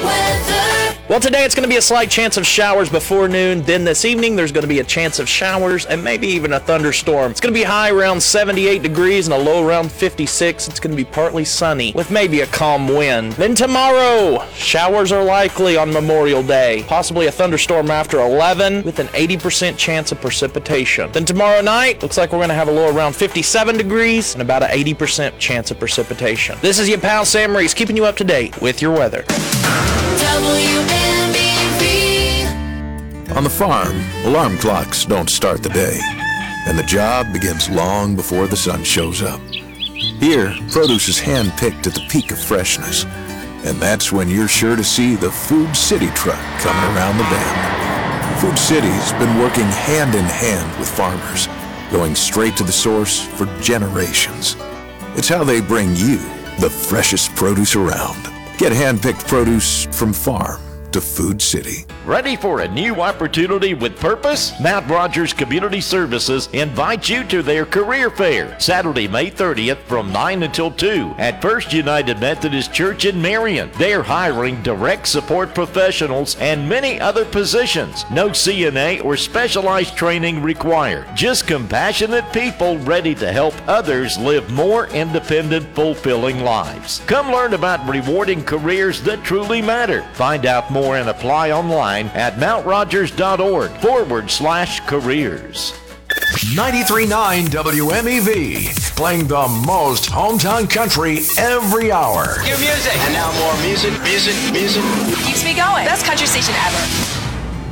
Well, today it's going to be a slight chance of showers before noon. Then this evening, there's going to be a chance of showers and maybe even a thunderstorm. It's going to be high around 78 degrees and a low around 56. It's going to be partly sunny with maybe a calm wind. Then tomorrow, showers are likely on Memorial Day. Possibly a thunderstorm after 11 with an 80% chance of precipitation. Then tomorrow night, looks like we're going to have a low around 57 degrees and about an 80% chance of precipitation. This is your pal Sam Reese keeping you up to date with your weather. On the farm, alarm clocks don't start the day, and the job begins long before the sun shows up. Here, produce is hand-picked at the peak of freshness, and that's when you're sure to see the Food City truck coming around the bend. Food City's been working hand in hand with farmers, going straight to the source for generations. It's how they bring you the freshest produce around. Get hand-picked produce from farm to Food City. Ready for a new opportunity with purpose? Mount Rogers Community Services invites you to their career fair, Saturday, May 30th from 9 until 2 at First United Methodist Church in Marion. They're hiring direct support professionals and many other positions. No CNA or specialized training required. Just compassionate people ready to help others live more independent, fulfilling lives. Come learn about rewarding careers that truly matter. Find out more and apply online at mountrogers.org/careers. 93.9 WMEV, playing the most hometown country every hour. Cue music. And now more music. Keeps me going. Best country station ever.